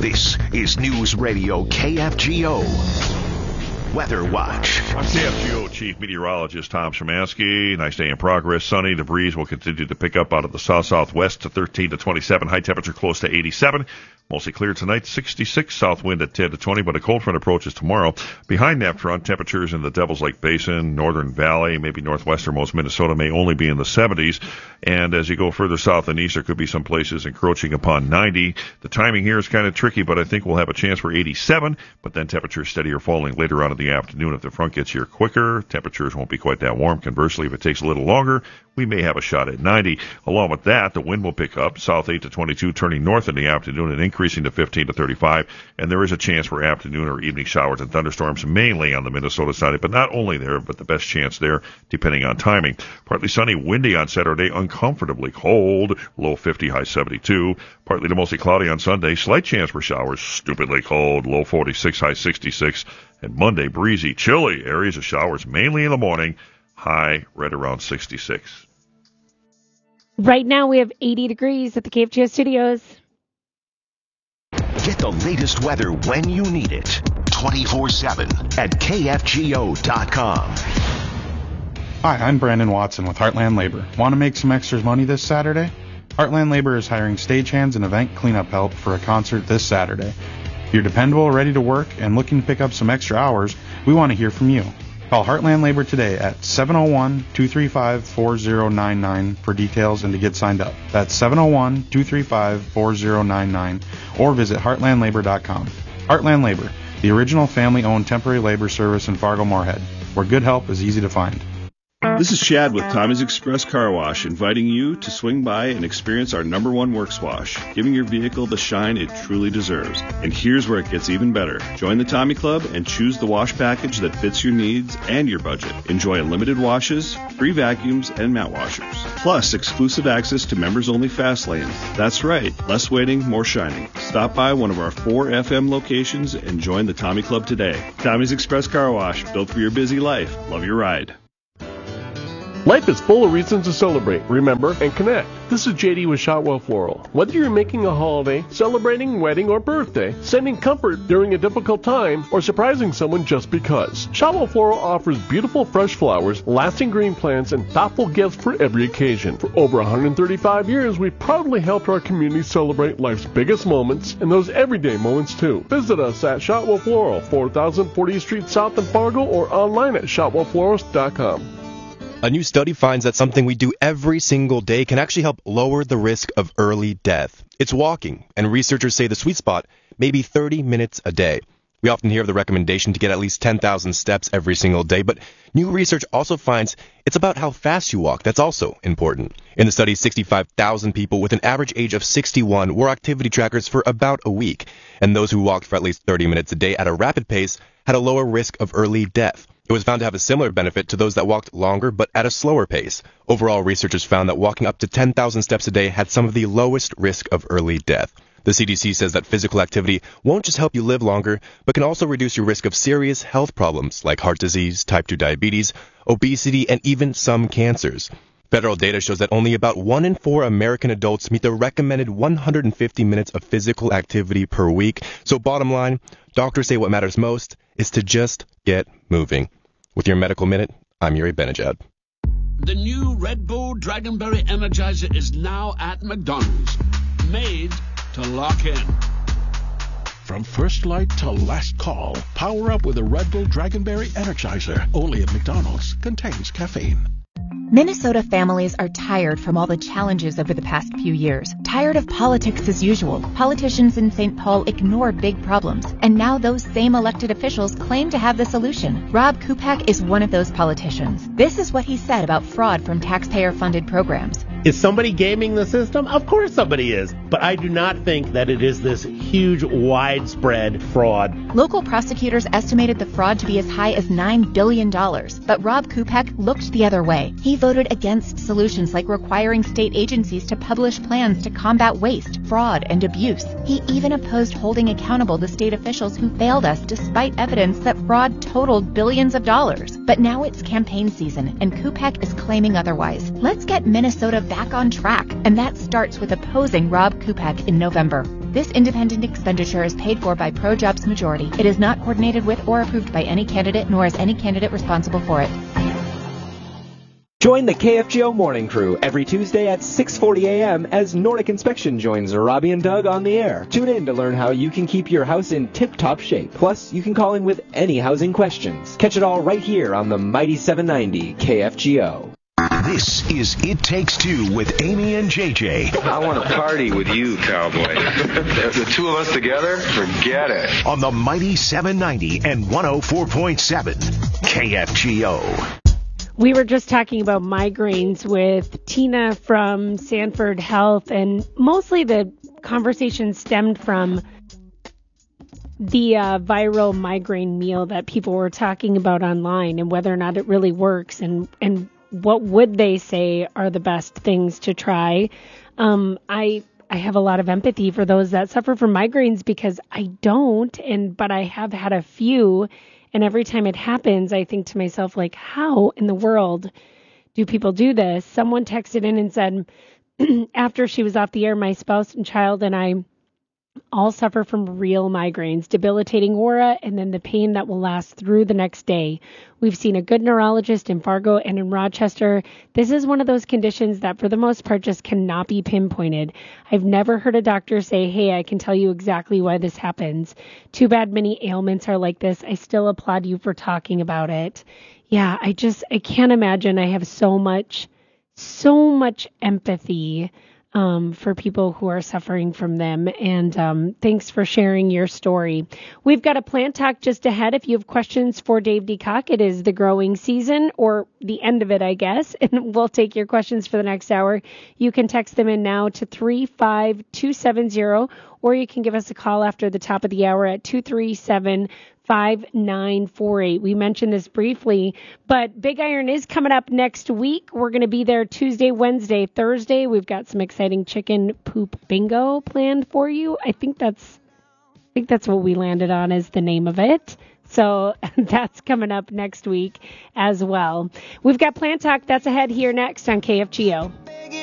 This is News Radio KFGO Weather Watch. I'm KFGO Chief Meteorologist Tom Szymanski. Nice day in progress. Sunny. The breeze will continue to pick up out of the south-southwest to 13 to 27. High temperature close to 87. Mostly clear tonight, 66. South wind at 10 to 20, but a cold front approaches tomorrow. Behind that front, temperatures in the Devil's Lake Basin, Northern Valley, maybe northwesternmost Minnesota may only be in the 70s. And as you go further south and east, there could be some places encroaching upon 90. The timing here is kind of tricky, but I think we'll have a chance for 87. But then temperatures steadier falling later on in the afternoon. If the front gets here quicker, temperatures won't be quite that warm. Conversely, if it takes a little longer, we may have a shot at 90. Along with that, the wind will pick up, south 8 to 22, turning north in the afternoon and increasing to 15 to 35. And there is a chance for afternoon or evening showers and thunderstorms, mainly on the Minnesota side, but not only there, but the best chance there, depending on timing. Partly sunny, windy on Saturday, uncomfortably cold, low 50, high 72. Partly to mostly cloudy on Sunday, slight chance for showers, stupidly cold, low 46, high 66. And Monday, breezy, chilly, areas of showers mainly in the morning, high right around 66. Right now we have 80 degrees at the KFGO studios. Get the latest weather when you need it. 24/7 at KFGO.com. Hi, I'm Brandon Watson with Heartland Labor. Want to make some extra money this Saturday? Heartland Labor is hiring stagehands and event cleanup help for a concert this Saturday. If you're dependable, ready to work, and looking to pick up some extra hours, we want to hear from you. Call Heartland Labor today at 701-235-4099 for details and to get signed up. That's 701-235-4099 or visit heartlandlabor.com. Heartland Labor, the original family-owned temporary labor service in Fargo-Moorhead, where good help is easy to find. This is Chad with Tommy's Express Car Wash, inviting you to swing by and experience our #1 works wash, giving your vehicle the shine it truly deserves. And here's where it gets even better. Join the Tommy Club and choose the wash package that fits your needs and your budget. Enjoy unlimited washes, free vacuums, and mat washers. Plus, exclusive access to members-only fast lanes. That's right, less waiting, more shining. Stop by one of our 4 FM locations and join the Tommy Club today. Tommy's Express Car Wash, built for your busy life. Love your ride. Life is full of reasons to celebrate, remember, and connect. This is JD with Shotwell Floral. Whether you're making a holiday, celebrating, wedding, or birthday, sending comfort during a difficult time, or surprising someone just because, Shotwell Floral offers beautiful fresh flowers, lasting green plants, and thoughtful gifts for every occasion. For over 135 years, we've proudly helped our community celebrate life's biggest moments and those everyday moments too. Visit us at Shotwell Floral, 4000 40th Street South in Fargo, or online at shotwellflorist.com. A new study finds that something we do every single day can actually help lower the risk of early death. It's walking, and researchers say the sweet spot may be 30 minutes a day. We often hear of the recommendation to get at least 10,000 steps every single day, but new research also finds it's about how fast you walk that's also important. In the study, 65,000 people with an average age of 61 wore activity trackers for about a week, and those who walked for at least 30 minutes a day at a rapid pace had a lower risk of early death. It was found to have a similar benefit to those that walked longer but at a slower pace. Overall, researchers found that walking up to 10,000 steps a day had some of the lowest risk of early death. The CDC says that physical activity won't just help you live longer, but can also reduce your risk of serious health problems like heart disease, type 2 diabetes, obesity, and even some cancers. Federal data shows that only about 1 in 4 American adults meet the recommended 150 minutes of physical activity per week. So bottom line, doctors say what matters most is to just get moving. With your Medical Minute, I'm Yuri Benajad. The new Red Bull Dragonberry Energizer is now at McDonald's. Made to lock in. From first light to last call, power up with a Red Bull Dragonberry Energizer. Only at McDonald's. Contains caffeine. Minnesota families are tired from all the challenges over the past few years. Tired of politics as usual. Politicians in St. Paul ignore big problems. And now those same elected officials claim to have the solution. Rob Kupak is one of those politicians. This is what he said about fraud from taxpayer-funded programs. Is somebody gaming the system? Of course somebody is. But I do not think that it is this huge, widespread fraud. Local prosecutors estimated the fraud to be as high as $9 billion. But Rob Kupak looked the other way. He voted against solutions like requiring state agencies to publish plans to combat waste, fraud, and abuse. He even opposed holding accountable the state officials who failed us despite evidence that fraud totaled billions of dollars. But now it's campaign season, and Kupak is claiming otherwise. Let's get Minnesota back on track, and that starts with opposing Rob Kupak in November. This independent expenditure is paid for by ProJobs Majority. It is not coordinated with or approved by any candidate, nor is any candidate responsible for it. Join the KFGO Morning Crew every Tuesday at 6:40 a.m. as Nordic Inspection joins Robbie and Doug on the air. Tune in to learn how you can keep your house in tip-top shape. Plus, you can call in with any housing questions. Catch it all right here on the Mighty 790 KFGO. This is It Takes Two with Amy and JJ. I want to party with you, cowboy. The two of us together, forget it. On the Mighty 790 and 104.7 KFGO. We were just talking about migraines with Tina from Sanford Health, and mostly the conversation stemmed from the viral migraine meal that people were talking about online and whether or not it really works and what would they say are the best things to try. I have a lot of empathy for those that suffer from migraines because I don't, but I have had a few. And every time it happens, I think to myself, like, how in the world do people do this? Someone texted in and said, after she was off the air, my spouse and child and I all suffer from real migraines, debilitating aura, and then the pain that will last through the next day. We've seen a good neurologist in Fargo and in Rochester. This is one of those conditions that for the most part just cannot be pinpointed. I've never heard a doctor say, hey, I can tell you exactly why this happens. Too bad many ailments are like this. I still applaud you for talking about it. Yeah, I can't imagine. I have so much empathy for people who are suffering from them. And thanks for sharing your story. We've got a plant talk just ahead. If you have questions for Dave DeCock, it is the growing season, or the end of it, I guess. And we'll take your questions for the next hour. You can text them in now to 35270, or you can give us a call after the top of the hour at 237-5948. We mentioned this briefly, but Big Iron is coming up next week. We're going to be there Tuesday, Wednesday, Thursday. We've got some exciting chicken poop bingo planned for you. I think that's what we landed on as the name of it. So that's coming up next week as well. We've got Plant Talk. That's ahead here next on KFGO.